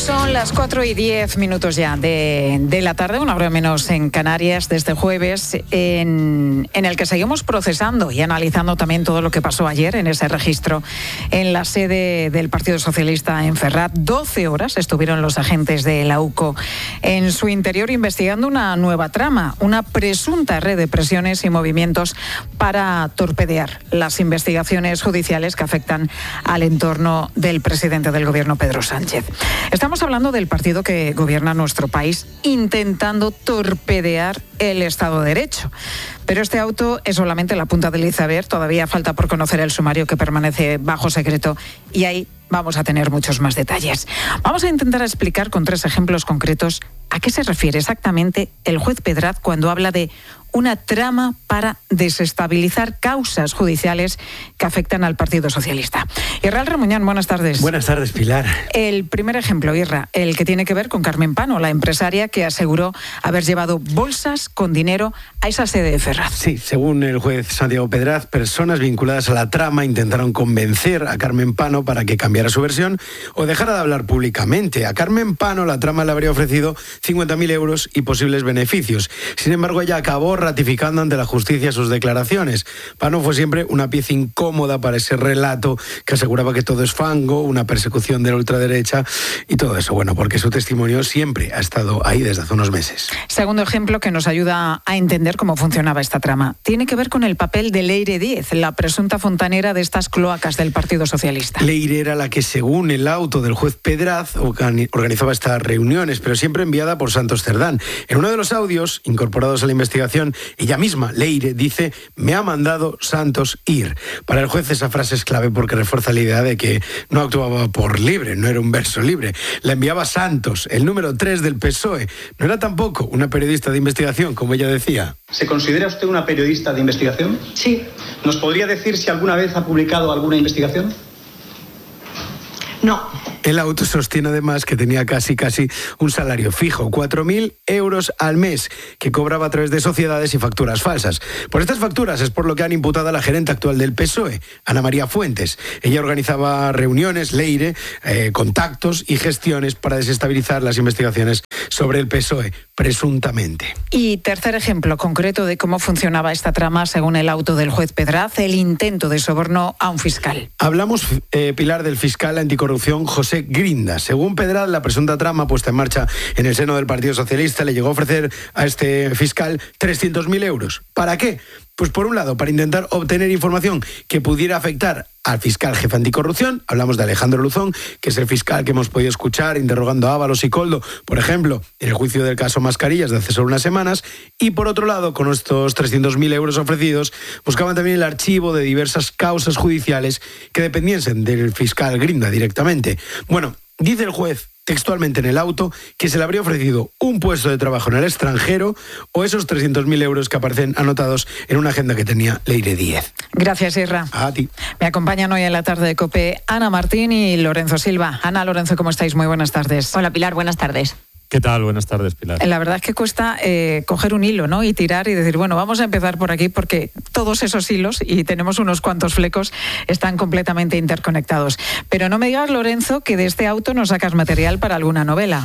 Son las 4:10 ya de la tarde, una hora menos en Canarias, de este jueves, en el que seguimos procesando y analizando también todo lo que pasó ayer en ese registro en la sede del Partido Socialista en Ferraz. 12 horas estuvieron los agentes de la UCO en su interior investigando una nueva trama, una presunta red de presiones y movimientos para torpedear las investigaciones judiciales que afectan al entorno del presidente del Gobierno, Pedro Sánchez. Estamos hablando del partido que gobierna nuestro país intentando torpedear el Estado de Derecho. Pero este auto es solamente la punta del iceberg. Todavía falta por conocer el sumario que permanece bajo secreto y ahí vamos a tener muchos más detalles. Vamos a intentar explicar con 3 ejemplos concretos a qué se refiere exactamente el juez Pedraz cuando habla de una trama para desestabilizar causas judiciales que afectan al Partido Socialista. Irra Remuñán, buenas tardes. Buenas tardes, Pilar. El primer ejemplo, Irra, el que tiene que ver con Carmen Pano, la empresaria que aseguró haber llevado bolsas con dinero a esa sede de Ferraz. Sí, según el juez Santiago Pedraz, personas vinculadas a la trama intentaron convencer a Carmen Pano para que cambiara su versión o dejara de hablar públicamente. A Carmen Pano la trama le habría ofrecido 50.000 euros y posibles beneficios. Sin embargo, ella acabó ratificando ante la justicia sus declaraciones. Pano fue siempre una pieza incómoda para ese relato que aseguraba que todo es fango, una persecución de la ultraderecha y todo eso. Bueno, porque su testimonio siempre ha estado ahí desde hace unos meses. Segundo ejemplo que nos ayuda a entender cómo funcionaba esta trama. Tiene que ver con el papel de Leire Díez, la presunta fontanera de estas cloacas del Partido Socialista. Leire era la que, según el auto del juez Pedraz, organizaba estas reuniones, pero siempre enviada por Santos Cerdán. En uno de los audios incorporados a la investigación, ella misma, Leire, dice: me ha mandado Santos ir. Para el juez esa frase es clave porque refuerza la idea de que no actuaba por libre, no era un verso libre. La enviaba Santos, el número 3 del PSOE. No era tampoco una periodista de investigación, como ella decía. ¿Se considera usted una periodista de investigación? Sí. ¿Nos podría decir si alguna vez ha publicado alguna investigación? No. El auto sostiene además que tenía casi un salario fijo, 4.000 euros al mes, que cobraba a través de sociedades y facturas falsas. Por estas facturas es por lo que han imputado a la gerente actual del PSOE, Ana María Fuentes. Ella organizaba reuniones, Leire, contactos y gestiones para desestabilizar las investigaciones sobre el PSOE, presuntamente. Y tercer ejemplo concreto de cómo funcionaba esta trama según el auto del juez Pedraz, el intento de soborno a un fiscal. Hablamos, Pilar, del fiscal anticorrupción José Grinda. Según Pedraz, la presunta trama puesta en marcha en el seno del Partido Socialista le llegó a ofrecer a este fiscal 300.000 euros. ¿Para qué? Pues por un lado, para intentar obtener información que pudiera afectar al fiscal jefe anticorrupción. Hablamos de Alejandro Luzón, que es el fiscal que hemos podido escuchar interrogando a Ábalos y Koldo, por ejemplo, en el juicio del caso Mascarillas de hace solo unas semanas. Y por otro lado, con estos 300.000 euros ofrecidos, buscaban también el archivo de diversas causas judiciales que dependiesen del fiscal Grinda directamente. Bueno, dice el juez textualmente en el auto que se le habría ofrecido un puesto de trabajo en el extranjero o esos 300.000 euros que aparecen anotados en una agenda que tenía Leire Díez. Gracias, Irra. A ti. Me acompañan hoy en la tarde de COPE Ana Martín y Lorenzo Silva. Ana, Lorenzo, ¿cómo estáis? Muy buenas tardes. Hola, Pilar, buenas tardes. ¿Qué tal? Buenas tardes, Pilar. La verdad es que cuesta coger un hilo, ¿no? Y tirar y decir, bueno, vamos a empezar por aquí porque todos esos hilos, y tenemos unos cuantos flecos, están completamente interconectados. Pero no me digas, Lorenzo, que de este auto no sacas material para alguna novela.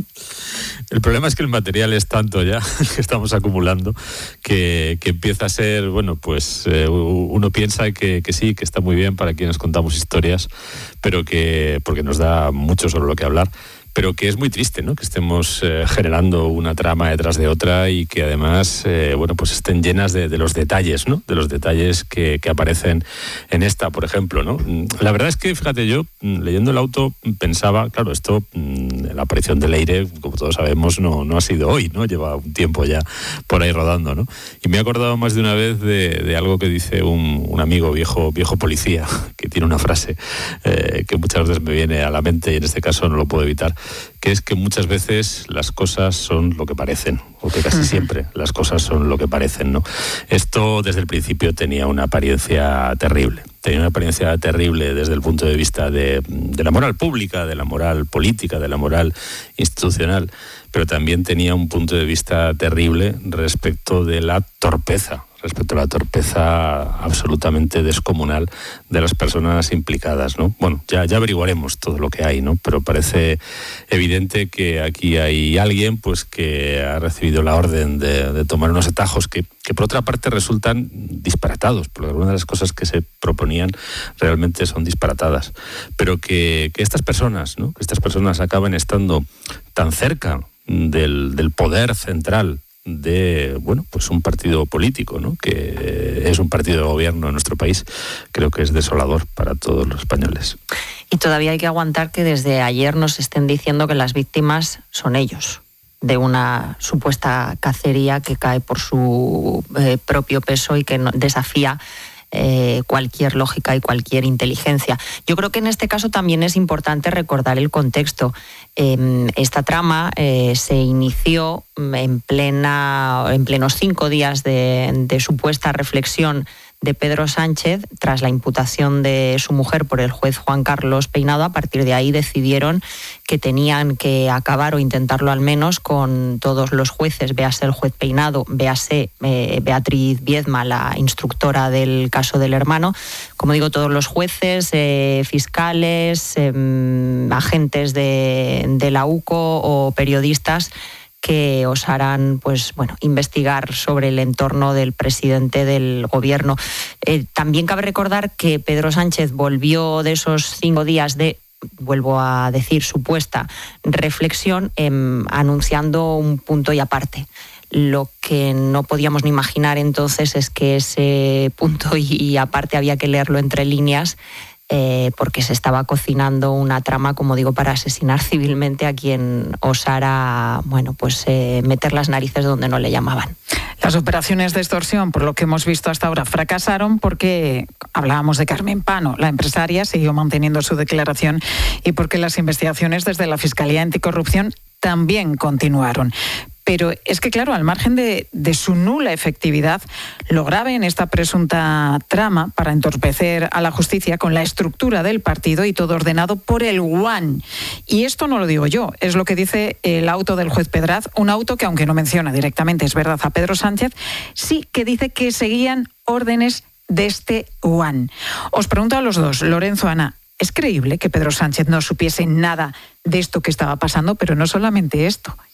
El problema es que el material es tanto ya que estamos acumulando que empieza a ser, bueno, pues uno piensa que sí, que está muy bien para quienes contamos historias, pero que porque nos da mucho sobre lo que hablar. Pero que es muy triste, ¿no? Que estemos generando una trama detrás de otra y que además, bueno, pues estén llenas de los detalles, ¿no? De los detalles que aparecen en esta, por ejemplo, ¿no? La verdad es que, fíjate, yo leyendo el auto pensaba, claro, esto, la aparición de Leire, como todos sabemos, no ha sido hoy, ¿no? Lleva un tiempo ya por ahí rodando, ¿no? Y me he acordado más de una vez de algo que dice un amigo viejo policía, que tiene una frase que muchas veces me viene a la mente y en este caso no lo puedo evitar, que es que muchas veces las cosas son lo que parecen, o que casi siempre las cosas son lo que parecen, ¿no? Esto desde el principio tenía una apariencia terrible. Tenía una apariencia terrible desde el punto de vista de la moral pública, de la moral política, de la moral institucional, pero también tenía un punto de vista terrible respecto de la torpeza respecto a la torpeza absolutamente descomunal de las personas implicadas, ¿no? Bueno, ya averiguaremos todo lo que hay, ¿no? Pero parece evidente que aquí hay alguien pues que ha recibido la orden de tomar unos atajos que por otra parte resultan disparatados, porque algunas de las cosas que se proponían realmente son disparatadas, pero que estas personas, ¿no? Que estas personas acaben estando tan cerca del poder central de, bueno, pues un partido político, ¿no? Que es un partido de gobierno en nuestro país, creo que es desolador para todos los españoles. Y todavía hay que aguantar que desde ayer nos estén diciendo que las víctimas son ellos, de una supuesta cacería que cae por su propio peso y que desafía cualquier lógica y cualquier inteligencia. Yo creo que en este caso también es importante recordar el contexto. Esta trama se inició en plenos 5 días de supuesta reflexión de Pedro Sánchez tras la imputación de su mujer por el juez Juan Carlos Peinado. A partir de ahí decidieron que tenían que acabar o intentarlo al menos con todos los jueces, véase el juez Peinado, véase Beatriz Viedma, la instructora del caso del hermano. Como digo, todos los jueces, fiscales, agentes de la UCO o periodistas que osaran investigar sobre el entorno del presidente del gobierno. También cabe recordar que Pedro Sánchez volvió de esos 5 días de, vuelvo a decir, supuesta reflexión, anunciando un punto y aparte. Lo que no podíamos ni imaginar entonces es que ese punto y aparte había que leerlo entre líneas, porque se estaba cocinando una trama, como digo, para asesinar civilmente a quien osara meter las narices donde no le llamaban. Las operaciones de extorsión, por lo que hemos visto hasta ahora, fracasaron porque hablábamos de Carmen Pano. La empresaria siguió manteniendo su declaración y porque las investigaciones desde la Fiscalía Anticorrupción también continuaron. Pero es que, claro, al margen de su nula efectividad, lo grave en esta presunta trama para entorpecer a la justicia con la estructura del partido y todo ordenado por el One. Y esto no lo digo yo, es lo que dice el auto del juez Pedraz, un auto que, aunque no menciona directamente, es verdad, a Pedro Sánchez, sí que dice que seguían órdenes de este One. Os pregunto a los dos, Lorenzo, Ana, ¿es creíble que Pedro Sánchez no supiese nada de esto que estaba pasando? Pero no solamente esto,